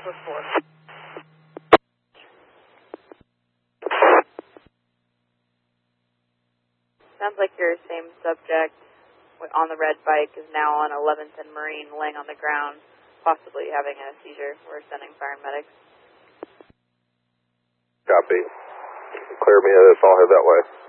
4. Sounds like your same subject on the red bike is now on 11th and Marine, laying on the ground, possibly having a seizure. We're sending fire and medics. Copy. Clear me of this, I'll head that way.